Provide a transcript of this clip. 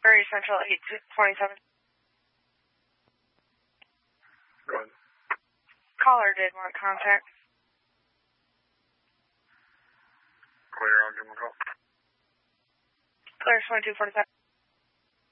Prairie Central 827. Go ahead. Caller did want contact. Clear, I'll give him a call. Clear 2247.